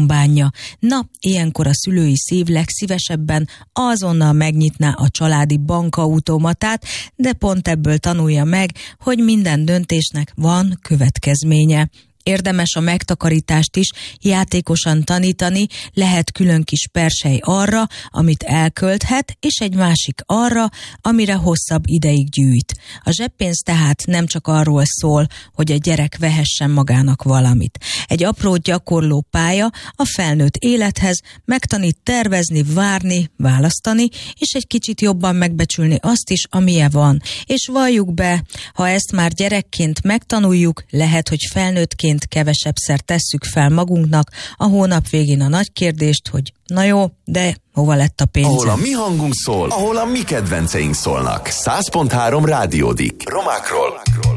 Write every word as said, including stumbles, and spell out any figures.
bánja. Na, ilyenkor a szülői szív legszívesebben azonnal megnyitná a családi bankautomatát, de pont ebből tanulja meg, hogy minden döntésnek van következménye. Érdemes a megtakarítást is játékosan tanítani, lehet külön kis persely arra, amit elkölthet, és egy másik arra, amire hosszabb ideig gyűjt. A zseppénz tehát nem csak arról szól, hogy a gyerek vehessen magának valamit. Egy apró gyakorló pálya a felnőtt élethez, megtanít tervezni, várni, választani, és egy kicsit jobban megbecsülni azt is, amilyen van. És valljuk be, ha ezt már gyerekként megtanuljuk, lehet, hogy felnőttként kevesebbszer tesszük fel magunknak a hónap végén a nagy kérdést, hogy na jó, de hova lett a pénzem? Ahol a mi hangunk szól, ahol a mi kedvenceink szólnak. száz pont három Rádiódik. Romákról